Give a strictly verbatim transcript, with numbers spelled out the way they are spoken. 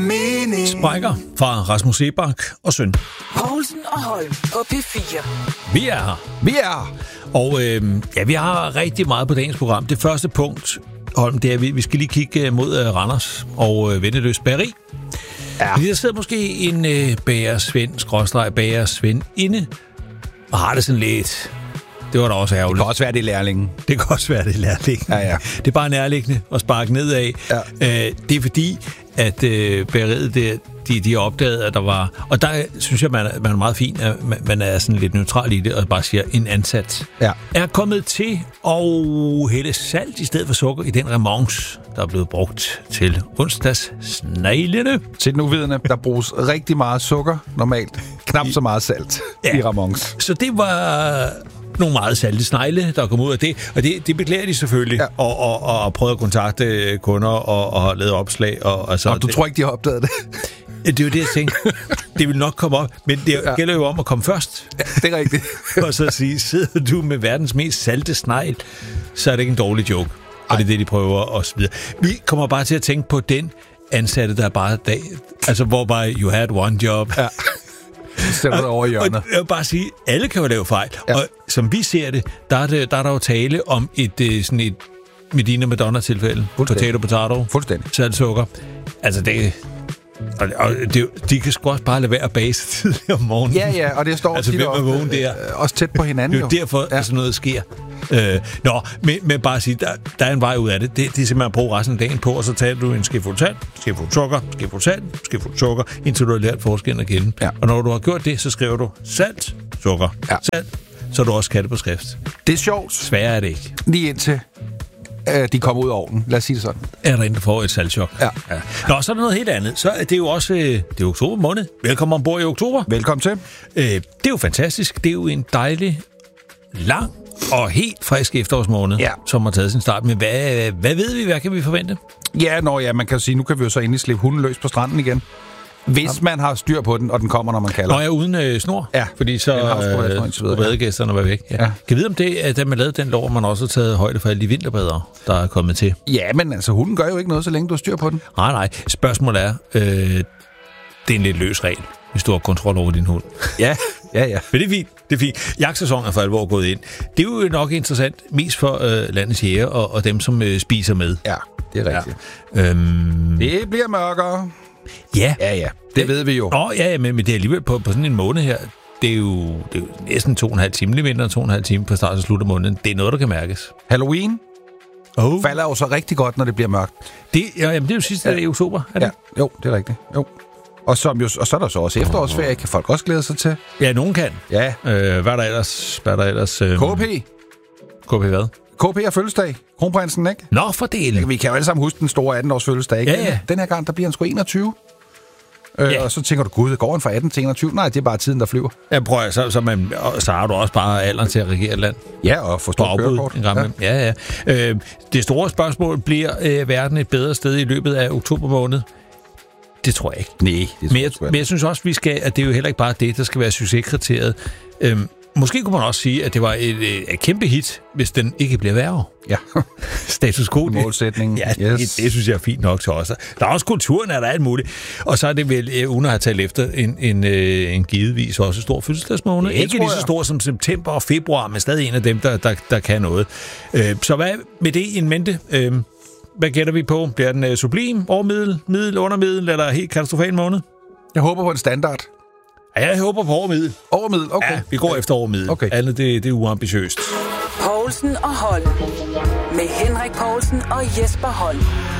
Sprækker fra Rasmus Seebach og søn. Poulsen og Holm på P fire. Vi er her. Vi er her. Og øh, ja, vi har rigtig meget på dagens program. Det første punkt, Holm, det er, at vi, vi skal lige kigge mod øh, Randers og øh, Vendeløs Bageri. Ja. Fordi der sidder måske en øh, bagersvend, skråstreg bagersvend inde, og har det sådan lidt... Det var da også ærgerligt. Det kan også være, det er lærlingen. Det kan også være, det er lærlingen. Ja, ja. Det er bare nærliggende at sparke nedad. Ja. Øh, det er fordi, at øh, bageriet, det, de, de har opdaget, at der var... Og der synes jeg, man er, man er meget fin, at man, man er sådan lidt neutral i det, og bare siger, en ansat Ja. er kommet til at hælde salt i stedet for sukker i den remonce, der er blevet brugt til onsdags sneglene. Til den uvidende, der bruges rigtig meget sukker normalt. Knap så meget salt Ja. i ramons. Så det var nogle meget salte snegle, der kom ud af det, og det, det beklager de selvfølgelig, Ja. og, og, og prøvet at kontakte kunder og, og lavet opslag. Og, altså, Og du det, tror ikke, de har opdaget det? det er jo det, jeg tænkte. Det vil nok komme op, men det Ja. gælder jo om at komme først, Ja, det er rigtigt. og så sige, sidder du med verdens mest salte snegl, så er det ikke en dårlig joke. Og det er det, de prøver og så videre. Vi kommer bare til at tænke på den ansatte, der er bare dag, altså hvor bare you had one job. Ja. Sætter det over i hjørnet. Og jeg vil bare sige, alle kan jo lave fejl. Ja. Og som vi ser det, der er, det, der er der jo tale om et øh, sådan et Medina Madonna-tilfælde. Fuldstændig. Potato, potato. Fuldstændig. Salt, sukker. Altså det... Og, og det, de kan sgu også bare lade være at bage sig tidligere om morgenen. Ja, ja, og det står Altså, tit hvem er også, vågen der? øh, også tæt på hinanden. Det er jo derfor, Ja. at sådan noget sker. Øh, nå, men, men bare at sige, der, der er en vej ud af det. Det, det er simpelthen at bruge resten af dagen på, og så tager du en skefuld salt, skefuld sukker, skefuld salt, skefuld sukker, indtil du har lært forskellen at kende. Ja. Og når du har gjort det, så skriver du salt, sukker, Ja. salt, så er du også katte på skrift. Det er sjovt, Sværere er det ikke. lige indtil øh, de kommer ud af ovnen. Lad os sige det sådan. Er der en, der får et saltchok? Ja. ja. Nå, så er der noget helt andet. Så er det jo også øh, det er oktober måned. Velkommen ombord i oktober. Velkommen til. Øh, det er jo fantastisk. Det er jo en dejlig, lang og helt frisk efterårsmåned, Ja. som har taget sin start. Men hvad, hvad ved vi? Hvad kan vi forvente? Ja, nå ja, man kan jo sige, nu kan vi jo så endelig slippe hunden løs på stranden igen. Hvis man har styr på den, og den kommer, når man kalder. Nå, jeg er uden øh, snor. Ja, Fordi så den har jo sgu været for indtil videre, ja. redegæsterne var væk. Ja. Ja. Kan jeg vide om det, at da man lavede den lov, man også har taget højde for alle de vinterbadere, der er kommet til? Ja, men altså, hunden gør jo ikke noget, så længe du har styr på den. Nej, nej. Spørgsmålet er, øh, det er en lidt løs regel, hvis du har kontrol over din hund. Ja, ja, ja. Men det er fint. Det er fint. Jagtsæsonen er for alvor gået ind. Det er jo nok interessant, mest for øh, landets jæger og, og dem, som øh, spiser med. Ja, det er rigtigt. Ja. Øhm, Det bliver mørkere. ja. Ja, ja. Det ved vi jo. Nå, ja, ja, men, men det er alligevel på, på sådan en måned her. Det er jo, det er jo næsten to og en halv time, lidt mindre end to og en halv time på start og slut af måneden. Det er noget, der kan mærkes. Halloween Oh. falder jo så rigtig godt, når det bliver mørkt. Det, ja, jamen, det er jo sidste Ja. dag i oktober, er det? Ja, jo, det er rigtigt. Jo. Og, som jo, og så er der så også efterårsferie, kan folk også glæde sig til. Ja, ja nogen kan. Ja. Øh, hvad er der ellers? Hvad er der ellers? Øh, K P. K P hvad? K P er fødselsdag. Kronprinsen, ikke? Nå, for delen. Vi kan jo alle sammen huske den store atten-års fødselsdag, ikke? Ja, ja. Den her gang, der bliver han sgu enogtyve. Øh, Ja. Og så tænker du, gud, går han fra atten til enogtyve? Nej, det er bare tiden, der flyver. Ja, prøv at, så, så, man, så har du også bare alderen til at regere et land. Ja, og På få stort afbud kørekort. en gang Ja. imellem. Ja, ja. Øh, det store spørgsmål, bliver øh, verden et bedre sted i løbet af oktober måned? Det tror jeg ikke. Nej, det tror Men jeg jeg, sgu ikke. men jeg synes også, vi skal, at det er jo heller ikke bare det, der skal være succeskriteriet. Øhm, måske kunne man også sige, at det var et, et, et kæmpe hit, hvis den ikke bliver værre. Ja, Status quo. det- målsætningen. Ja, Yes. det, det synes jeg er fint nok til os. Der er også kulturen, er der alt muligt. Og så er det vel, øh, uden at have talt efter, en, en, øh, en givetvis også stor fødselsdagsmåned. Det Ikke tror lige så jeg. stor som september og februar, men stadig en af dem, der, der, der kan noget. Øh, så hvad med det in mente? Øh, hvad gætter vi på? Bliver den øh, sublim, overmiddel, middel, undermiddel eller helt katastrofal måned? Jeg håber på en standard. Ja, jeg håber på overmiddel. Overmiddel, okay. Ja, vi går efter overmiddel. Okay. Andet, det, det er uambitiøst. Poulsen og Holm. Med Henrik Poulsen og Jesper Holm.